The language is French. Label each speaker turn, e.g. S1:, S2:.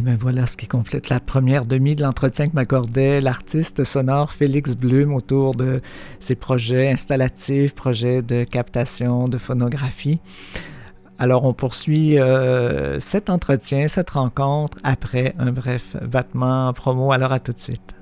S1: Et bien voilà ce qui complète la première demi de l'entretien que m'accordait l'artiste sonore Félix Blume autour de ses projets installatifs, projets de captation, de phonographie. Alors on poursuit cet entretien, cette rencontre après un bref battement promo. Alors à tout de suite.